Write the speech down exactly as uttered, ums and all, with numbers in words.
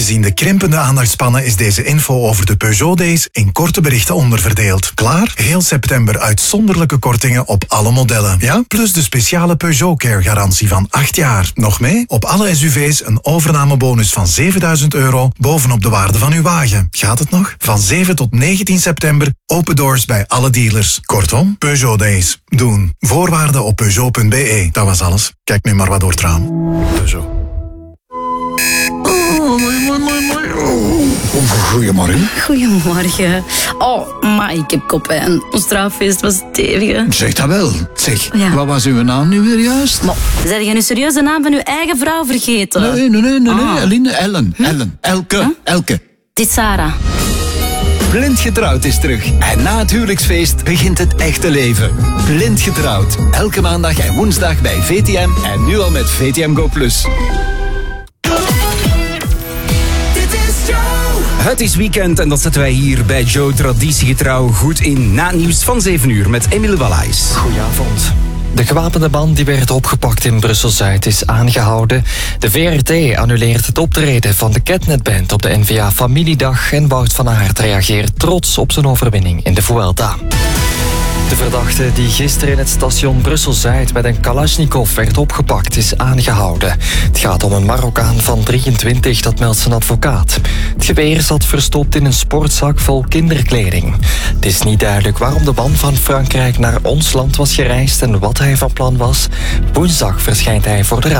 Gezien de krimpende aandachtspannen is deze info over de Peugeot Days in korte berichten onderverdeeld. Klaar? Heel september uitzonderlijke kortingen op alle modellen. Ja? Plus de speciale Peugeot Care garantie van acht jaar. Nog mee? Op alle S U V's een overnamebonus van zevenduizend euro bovenop de waarde van uw wagen. Gaat het nog? Van zeven tot negentien september open doors bij alle dealers. Kortom, Peugeot Days. Doen. Voorwaarden op peugeot punt b e. Dat was alles. Kijk nu maar wat door het raam. Peugeot. Goedemorgen. Goedemorgen. Oh, maar ik heb koppijn. Ons trouwfeest was stevig. Zeg dat wel. Zeg, Ja. wat was uw naam nu weer juist? Maar, zijn je nu serieus de naam van uw eigen vrouw vergeten? Nee, nee, nee, nee, nee. Ah. Eline, Ellen, Ellen, Elke, Elke. Het is Sarah. Blind getrouwd is terug. En na het huwelijksfeest begint het echte leven. Blind getrouwd. Elke maandag en woensdag bij V T M. En nu al met V T M Go Plus. Het is weekend en dat zetten wij hier bij Joe traditiegetrouw goed in. Na het nieuws van zeven uur met Emile Wallays. Goedenavond. De gewapende man die werd opgepakt in Brussel-Zuid is aangehouden. De V R T annuleert het optreden van de Catnet-band op de N V A Familiedag en Wout van Aert reageert trots op zijn overwinning in de Vuelta. De verdachte die gisteren in het station Brussel-Zuid met een Kalashnikov werd opgepakt is aangehouden. Het gaat om een Marokkaan van drieëntwintig, dat meldt zijn advocaat. Het geweer zat verstopt in een sportzak vol kinderkleding. Het is niet duidelijk waarom de man van Frankrijk naar ons land was gereisd en wat hij van plan was. Woensdag verschijnt hij voor de